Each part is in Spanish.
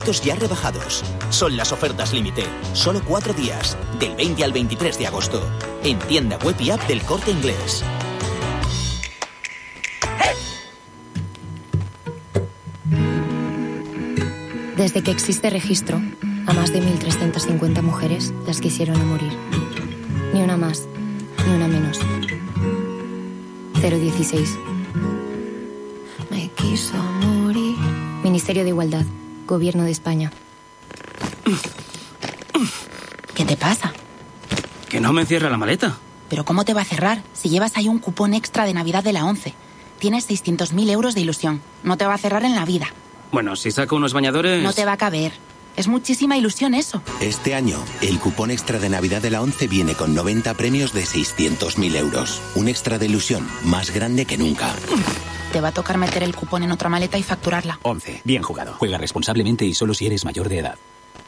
productos ya rebajados. Son las ofertas límite. Solo 4 días, del 20 al 23 de agosto. En tienda web y app del Corte Inglés. Desde que existe registro, a más de 1.350 mujeres las quisieron a morir. Ni una más, ni una menos. 016. Me quiso morir. Ministerio de Igualdad, Gobierno de España. ¿Qué te pasa? Que no me cierra la maleta. ¿Pero cómo te va a cerrar si llevas ahí un cupón extra de Navidad de la ONCE? Tienes 600.000 euros de ilusión. No te va a cerrar en la vida. Bueno, si saco unos bañadores... No te va a caber. Es muchísima ilusión eso. Este año, el cupón extra de Navidad de la ONCE viene con 90 premios de 600.000 euros. Un extra de ilusión más grande que nunca. Te va a tocar meter el cupón en otra maleta y facturarla. 11. Bien jugado. Juega responsablemente y solo si eres mayor de edad.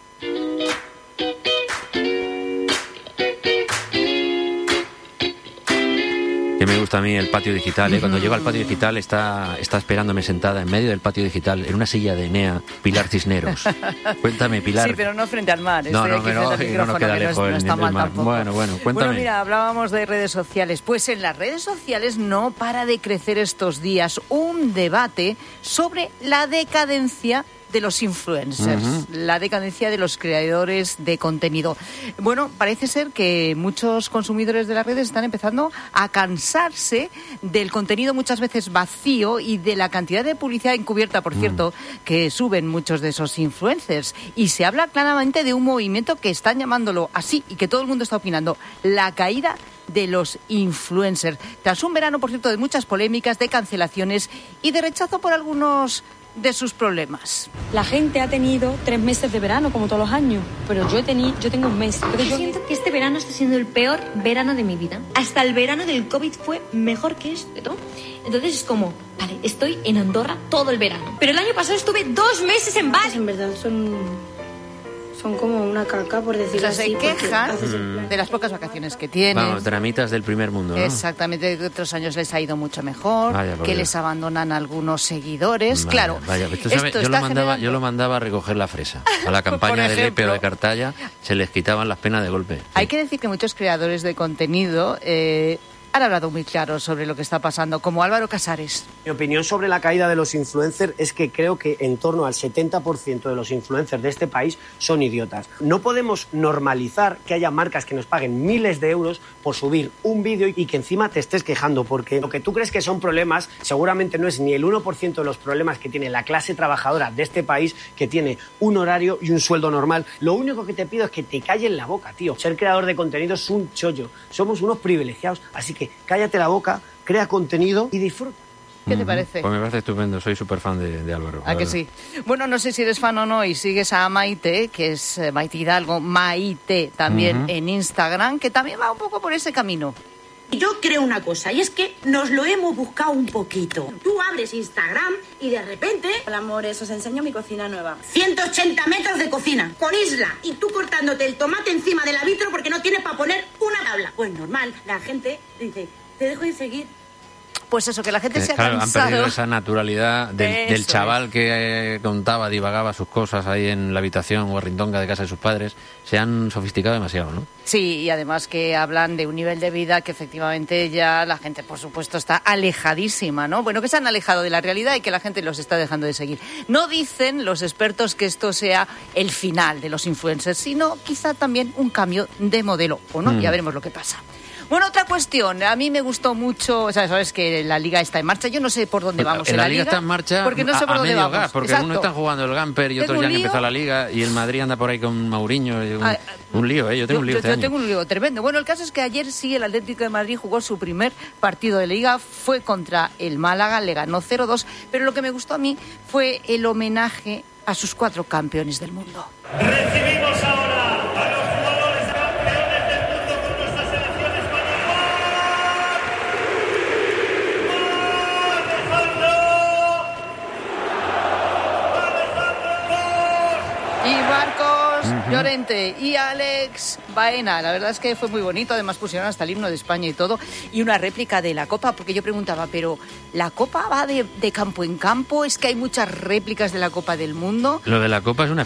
Que me gusta a mí el patio digital, ¿eh? Cuando llego al patio digital está esperándome sentada en medio del patio digital en una silla de Enea Pilar Cisneros. Cuéntame, Pilar. Sí, pero no frente al mar. No queda lejos no está mal mar. tampoco. Bueno, cuéntame. Bueno, mira, hablábamos de redes sociales. Pues en las redes sociales no para de crecer estos días un debate sobre la decadencia de los influencers, la decadencia de los creadores de contenido. Bueno, parece ser que muchos consumidores de las redes están empezando a cansarse del contenido muchas veces vacío y de la cantidad de publicidad encubierta, por cierto, que suben muchos de esos influencers. Y se habla claramente de un movimiento que están llamándolo así y que todo el mundo está opinando, la caída de los influencers. Tras un verano, por cierto, de muchas polémicas, de cancelaciones y de rechazo por algunos de sus problemas. La gente ha tenido 3 meses de verano, como todos los años, pero yo tengo un mes. Yo siento que este verano está siendo el peor verano de mi vida. Hasta el verano del COVID fue mejor que este, ¿no? Entonces es como, vale, estoy en Andorra todo el verano. Pero el año pasado estuve 2 meses en Bali. En verdad son como una caca, por decirlo así. Se quejan de las pocas vacaciones que tienen. Vamos, dramitas del primer mundo, ¿no? Exactamente, que otros años les ha ido mucho mejor, que les abandonan algunos seguidores. Claro, yo lo mandaba a recoger la fresa. A la campaña del EPE o de Cartaya se les quitaban las penas de golpe. Hay que decir que muchos creadores de contenido han hablado muy claro sobre lo que está pasando, como Álvaro Casares. Mi opinión sobre la caída de los influencers es que creo que en torno al 70% de los influencers de este país son idiotas. No podemos normalizar que haya marcas que nos paguen miles de euros por subir un vídeo y que encima te estés quejando, porque lo que tú crees que son problemas seguramente no es ni el 1% de los problemas que tiene la clase trabajadora de este país, que tiene un horario y un sueldo normal. Lo único que te pido es que te calles la boca, tío. Ser creador de contenido es un chollo. Somos unos privilegiados, así que cállate la boca, crea contenido y disfruta. ¿Qué te parece? Pues me parece estupendo, soy súper fan de Álvaro. ¿A que sí? Bueno, no sé si eres fan o no y sigues a Maite, que es Maite Hidalgo, Maite también en Instagram, que también va un poco por ese camino. Yo creo una cosa, y es que nos lo hemos buscado un poquito. Tú abres Instagram y de repente... Hola, amores, os enseño mi cocina nueva. 180 metros de cocina, con isla, y tú cortándote el tomate encima del vitro porque no tienes para poner una tabla. Pues normal, la gente dice, te dejo de seguir. Pues eso, que la gente se ha cansado. Han perdido esa naturalidad del chaval que contaba, divagaba sus cosas ahí en la habitación o rindonga de casa de sus padres. Se han sofisticado demasiado, ¿no? Sí, y además que hablan de un nivel de vida que efectivamente ya la gente, por supuesto, está alejadísima, ¿no? Bueno, que se han alejado de la realidad y que la gente los está dejando de seguir. No dicen los expertos que esto sea el final de los influencers, sino quizá también un cambio de modelo, ¿o no? Ya veremos lo que pasa. Bueno, otra cuestión. A mí me gustó mucho, o sea, sabes que la Liga está en marcha. Yo no sé por dónde vamos en la Liga. Está en marcha porque no sé por dónde vamos. Gas, porque uno están jugando el Gamper y otros ya han empezado la Liga y el Madrid anda por ahí con Mourinho. Un lío, ¿eh? Yo tengo un lío este año. Yo tengo un lío tremendo. Bueno, el caso es que ayer sí el Atlético de Madrid jugó su primer partido de Liga. Fue contra el Málaga, le ganó 0-2. Pero lo que me gustó a mí fue el homenaje a sus 4 campeones del mundo. Recibimos ahora a los jugadores campeones del mundo con nuestra selección española. Y Marcos Llorente y Alex Baena. La verdad es que fue muy bonito. Además pusieron hasta el himno de España y todo. Y una réplica de la Copa, porque yo preguntaba, ¿pero la Copa va de campo en campo? ¿Es que hay muchas réplicas de la Copa del Mundo? Lo de la Copa es una